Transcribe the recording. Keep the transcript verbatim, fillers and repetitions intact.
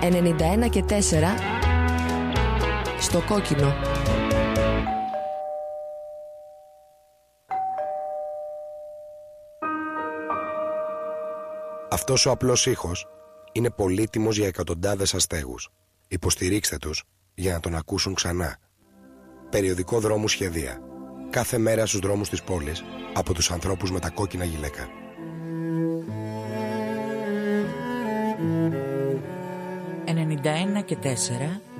ενενήντα ένα και τέσσερα στο κόκκινο. Αυτός ο απλός ήχος είναι πολύτιμος για εκατοντάδες αστέγους. Υποστηρίξτε τους για να τον ακούσουν ξανά. Περιοδικό Δρόμου Σχεδία. Κάθε μέρα στους δρόμους της πόλης από τους ανθρώπους με τα κόκκινα γυλαίκα. ενενήντα ένα και τέσσερα